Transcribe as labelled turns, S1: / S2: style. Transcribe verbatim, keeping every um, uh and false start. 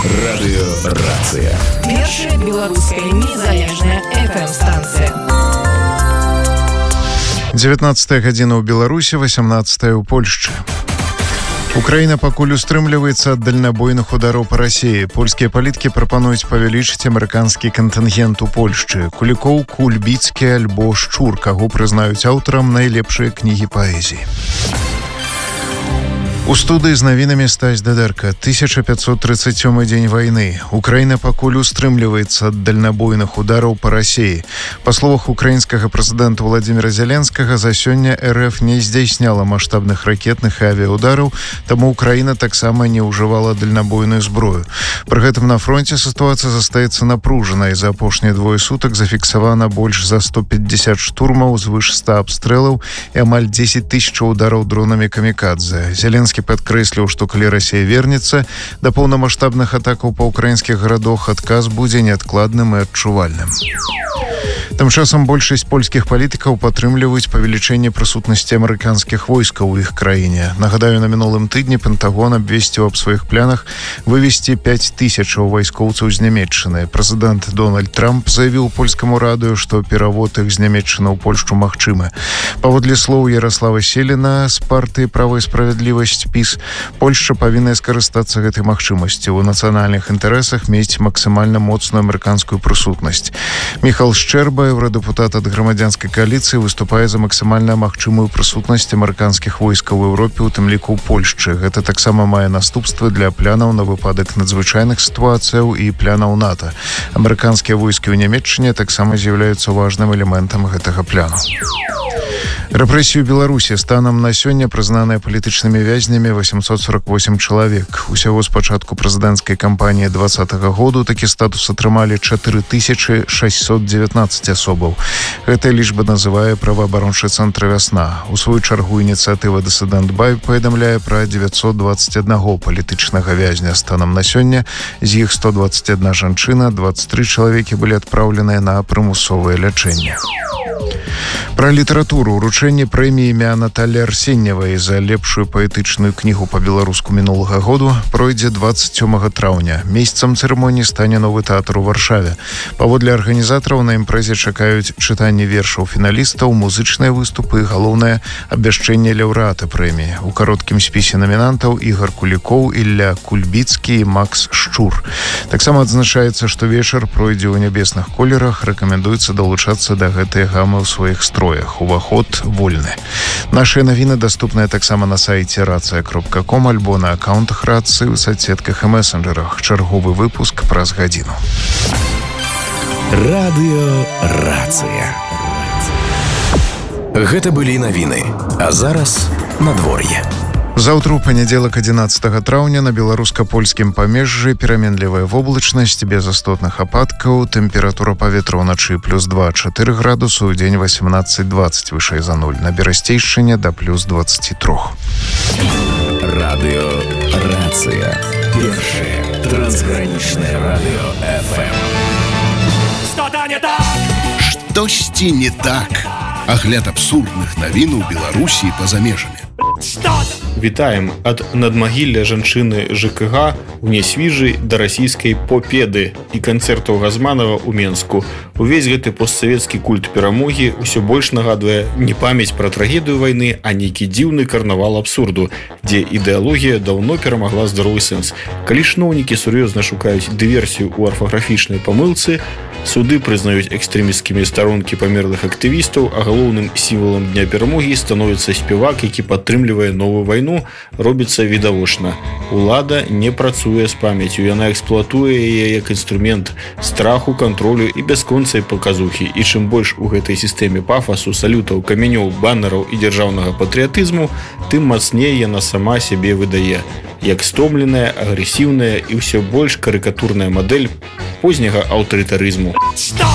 S1: Радыёрацыя.
S2: Першая беларуская незалежная эф эм-станцыя.
S3: дзевятнадцатая гадзіна ў Беларусі, восемнадцатая ў Польшчы. Украіна пакуль устрымліваецца ад дальнабойных удараў па Расіі. Польскія палітыкі прапануюць павялічыць амерыканскі кантынгент у Польшчы. Кулікоў, Кульбіцкі альбо Шчур, каго прызнаюць аўтарам найлепшыя кнігі паэзіі. У студыі з навінамі Стась Дадэрка. тысяча пятьсот тридцать сёмы дзень вайны. Украіна пакуль устрымліваецца ад дальнабойных удараў па Расіі. Па словах украінскага прэзідэнта Владзіміра Зеленскага, за сёння эр эф не здзяйсняла маштабных ракетных і авіяудараў, таму Украіна таксама не ўжывала дальнабойную зброю. Пры гэтым на фронце сітуацыя застаецца напружанай. За апошнія двое сутак зафіксавана больш за сто пятьдесят штурмаў, звыш ста абстрэлаў і амаль дзесяць тысяч удараў дронамі камікадзе. Зеленскі падкрэсліў, што калі Расія вернецца да поўнамаштабных атакаў па ўкраінскіх гарадах, адказ будзе неадкладным і адчувальным. Тым часам большасць польскіх палітыкаў падтрымліваюць павелічэнне прысутнасці амерыканскіх войскаў у іх краіне. Нагадаю, на мінулым тыдні Пентагон абвесціў аб сваіх планах вывесці пяць тысячаў вайскоўцаў з Нямецчыны. Прэзідэнт Дональд Трамп заявіў польскаму радыё, што перавод іх з Нямецчыны ў Польшчу магчымы. Паводле слоў Ярослава Селіна з партыі «Права і справядлівасць» ПіС, Польшча павінна скарыстацца гэтай магчымасцю. У нацыянальных інтарэсах мець максімальна моцную амерыканскую прысутнасць. Міхал Шчэрба, еўрадэпутат ад грамадзянскай кааліцыі, выступае за максімальна магчымую прысутнасць амерыканскіх войскаў у Еўропе, у тым ліку ў Польшчы. Гэта таксама мае наступствы для планаў на выпадак надзвычайных сітуацыяў і планаў НАТО. Амерыканскія войскі ў Нямецчыне таксама з'яўляюцца важным элементам гэтага плану. Рэпрэсію Беларусі станам на сёння прызнаныя палітычнымі вязнямі восемьсот сорок восемь чалавек. Усяго з пачатку прэзідэнцкай кампаніі двадцатага году такі статус атрымалі чатыры тысячы шэсцьсот дзевятнаццаць асобаў. Гэтая лічба называе праваабарончы цэнтр «Вясна». У сваю чаргу ініцыятыва «Дысідэнт Бай» паведамляе пра дзевяцьсот дваццаць аднаго палітычнага вязня станам на сёння. З іх сто дваццаць адна жанчына, дваццаць тры чалавекі былі адпраўленыя на прымусовае лячэнне. Пра літаратуру. Уручэнне прэміі імя Наталі Арсеньевай за лепшую паэтычную кнігу па-беларуску мінулага году пройдзе двадцать сёмага траўня. Месяцам цырымоніі стане новы тэатр у Варшаве. Паводле арганізатараў на імпрэзе чакаюць чытанне вершаў фіналістаў, музычныя выступы і, галоўнае, абвяшчэнне лаўрэата прэміі. У кароткім спісе намінантаў Ігар Кулікоў, Ілля Кульбіцкі і Макс Шчур. Таксама адзначаецца, што вечар пройдзе ў нябесных колерах. Рэкамендуецца далучацца да гэтай гамы ў сваіх строях. Уваход вольны. Нашыя навіны даступныя таксама на сайце рацыя кропка ком альбо на аккаунтах рацыі ў соцсетках і месенджерах. Чарговы выпуск праз гадзіну.
S1: Радыёрацыя. Гэта былі навіны. А зараз надвор'е.
S3: Заўтра ў панядзелак адзінаццатага траўня на беларуска-польскім памежжы пераменлівая воблачнасць без істотных ападкаў. Тэмпература паветра ўначы плюс два чатыры градусы, у дзень восемнадцать двадцать вышэй за нуль. На Берасцейшчыне да плюс двадцать три.
S1: Радыёрацыя. Першае трансгранічнае радыё эф эм.
S4: Что-то не так!
S5: Штосьці не так. Агляд абсурдных навін у Беларусі і па-за межамі.
S6: Вітаем ад надмагілля жанчыны ЖКГ у Нясвіжы да расійскай попеды і канцэртаў Газманова ў Менску. Увесь гэты постсавецкі культ перамогі ўсё больш нагадвае не памяць пра трагедыю вайны, а нейкі дзіўны карнавал абсурду, дзе ідэалогія даўно перамагла здаровы сэнс. Калі чыноўнікі сур'ёзна шукаюць дыверсію ў арфаграфічнай памылцы, суды прызнаюць экстрэмісцкімі старонкі памерлых актывістаў, а галоўным сімвалам дня перамогі становіцца спевак, які падтрымлівае новую вайну, робіцца відавочна. Улада не працуе з памяццю, яна эксплуатуе яе як інструмент страху, кантролю і бясконцай паказухі. І чым больш у гэтай сістэме пафасу, салютаў, камянёў, баннераў і дзяржаўнага патрыятызму, тым мацней яна сама сябе выдае. Як стомленая, агрэсіўная і ўсё больш карыкатурная мадэль позняга аўтарытарызму.
S4: Что